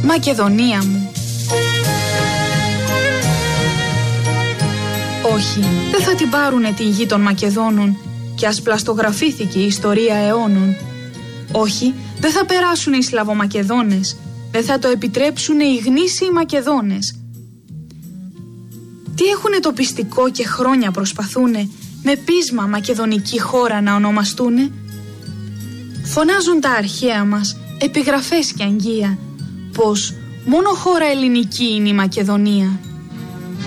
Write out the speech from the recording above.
Μακεδονία μου. Όχι, δεν θα την πάρουνε την γη των Μακεδόνων, κι ας πλαστογραφήθηκε η ιστορία αιώνων. Όχι, δεν θα περάσουνε οι Σλαβομακεδόνες, δεν θα το επιτρέψουνε οι γνήσιοι Μακεδόνες. Τι έχουνε το πιστικό και χρόνια προσπαθούνε με πείσμα μακεδονική χώρα να ονομαστούνε. Φωνάζουν τα αρχαία μας, επιγραφές και αγγεία, πως μόνο χώρα ελληνική είναι η Μακεδονία.